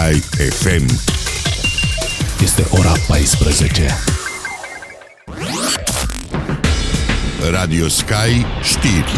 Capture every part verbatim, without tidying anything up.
Sky F M. Este ora paisprezece. Radio Sky știri.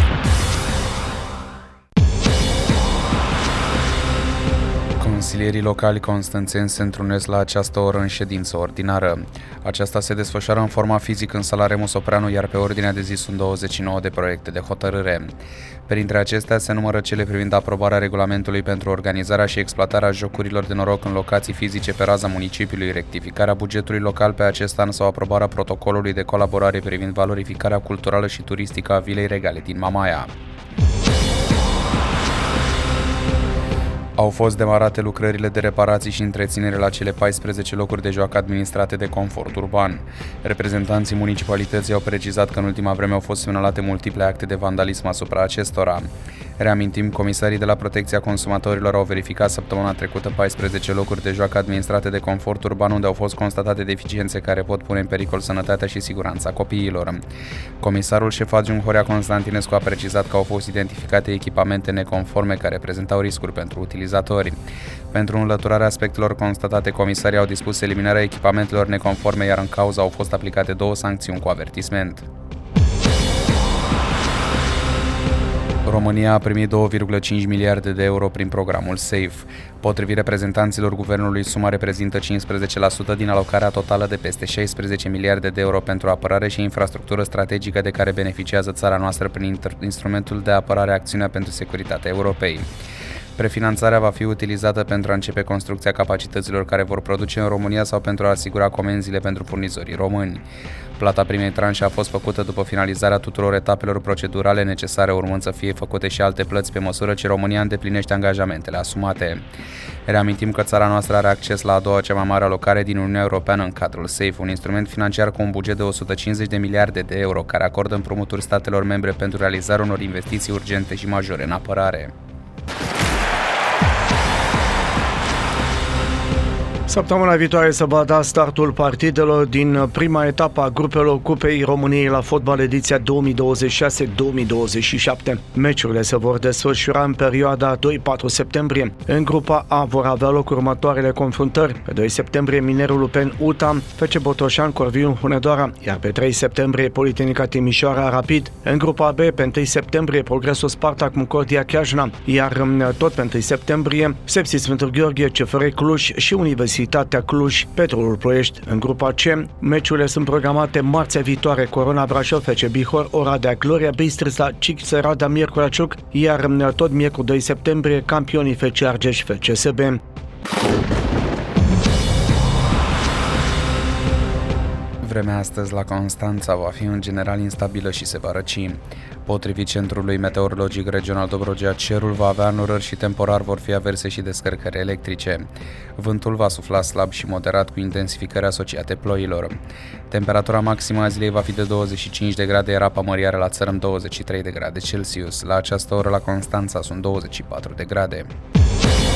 Consilierii locali constanțeni se întrunesc la această oră în ședință ordinară. Aceasta se desfășoară în forma fizică în sala Remus Opreanu, iar pe ordinea de zi sunt douăzeci și nouă de proiecte de hotărâre. Printre acestea se numără cele privind aprobarea regulamentului pentru organizarea și exploatarea jocurilor de noroc în locații fizice pe raza municipiului, rectificarea bugetului local pe acest an sau aprobarea protocolului de colaborare privind valorificarea culturală și turistică a Vilei Regale din Mamaia. Au fost demarate lucrările de reparații și întreținere la cele paisprezece locuri de joacă administrate de Confort Urban. Reprezentanții municipalității au precizat că în ultima vreme au fost semnalate multiple acte de vandalism asupra acestora. Reamintim, comisarii de la Protecția Consumatorilor au verificat săptămâna trecută paisprezece locuri de joacă administrate de Confort Urban, unde au fost constatate deficiențe care pot pune în pericol sănătatea și siguranța copiilor. Comisarul șef adjunct Horea Constantinescu a precizat că au fost identificate echipamente neconforme care prezentau riscuri pentru utilizatori. Pentru înlăturarea aspectelor constatate, comisarii au dispus eliminarea echipamentelor neconforme, iar în cauza au fost aplicate două sancțiuni cu avertisment. România a primit două virgulă cinci miliarde de euro prin programul SAFE. Potrivit reprezentanților guvernului, suma reprezintă cincisprezece la sută din alocarea totală de peste șaisprezece miliarde de euro pentru apărare și infrastructură strategică de care beneficiază țara noastră prin instrumentul de apărare Acțiunea pentru Securitatea Europei. Prefinanțarea va fi utilizată pentru a începe construcția capacităților care vor produce în România sau pentru a asigura comenzile pentru furnizorii români. Plata primei tranșe a fost făcută după finalizarea tuturor etapelor procedurale necesare, urmând să fie făcute și alte plăți pe măsură ce România îndeplinește angajamentele asumate. Reamintim că țara noastră are acces la a doua cea mai mare alocare din Uniunea Europeană în cadrul SAFE, un instrument financiar cu un buget de o sută cincizeci de miliarde de euro, care acordă împrumuturi statelor membre pentru realizarea unor investiții urgente și majore în apărare. Săptămâna viitoare se va da startul partidelor din prima etapă a grupelor Cupei României la fotbal ediția două mii douăzeci și șase două mii douăzeci și șapte. Meciurile se vor desfășura în perioada doi patru septembrie. În grupa A vor avea loc următoarele confruntări. Pe doi septembrie Minerul Lupen U T A, F C Botoșan Corviu Hunedoara, iar pe trei septembrie Politehnica Timișoara Rapid. În grupa B, pe întâi septembrie Progresul Spartak Concordia Chiajna, iar tot pe întâi septembrie Sepsi Sfântul Gheorghe, C F R Cluj și Universitatea Cluj, Petrolul Ploiești. În grupa C, meciurile sunt programate marțea viitoare: Corona Brașov, F C Bihor, Oradea, Gloria Bistrița, Cică Radea, Miercurea Ciuc, iar tot miercuri doi septembrie campionii F C Argeș, F C S B. Vremea astăzi la Constanța va fi în general instabilă și se va răci. Potrivit Centrului Meteorologic Regional Dobrogea, cerul va avea înnorări și temporar vor fi averse și descărcări electrice. Vântul va sufla slab și moderat cu intensificări asociate ploilor. Temperatura maximă a zilei va fi de douăzeci și cinci de grade, iar apa măriară la țărm douăzeci și trei de grade Celsius. La această oră la Constanța sunt douăzeci și patru de grade.